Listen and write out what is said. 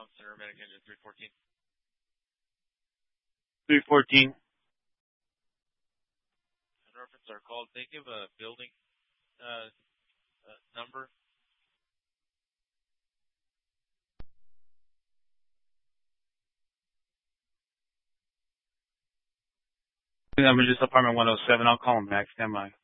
Center, Medic Engine 314. 314. In reference to our call, they give a building number. I'm just apartment 107. I'll call him back. Stand by.